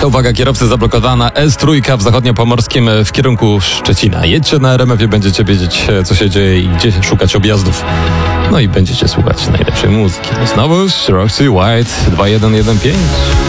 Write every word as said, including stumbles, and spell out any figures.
Uwaga, kierowcy, zablokowana S trzy w zachodniopomorskim w kierunku Szczecina. Jedźcie na R M F ie, będziecie wiedzieć, co się dzieje i gdzie szukać objazdów. No i będziecie słuchać najlepszej muzyki. Znowu Roxy White dwa jeden jeden pięć.